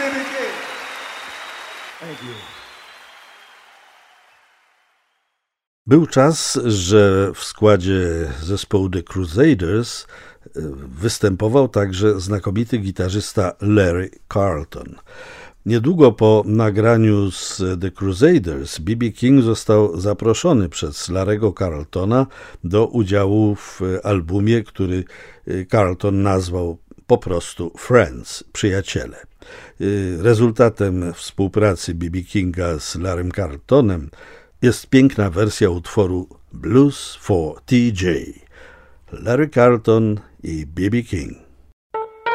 B.B. King. Thank you. Był czas, że w składzie zespołu The Crusaders występował także znakomity gitarzysta Larry Carlton. Niedługo po nagraniu z The Crusaders B.B. King został zaproszony przez Larry'ego Carltona do udziału w albumie, który Carlton nazwał po prostu Friends, przyjaciele. Rezultatem współpracy B.B. Kinga z Larrym Carltonem jest piękna wersja utworu Blues for TJ. Larry Carlton i B.B. King.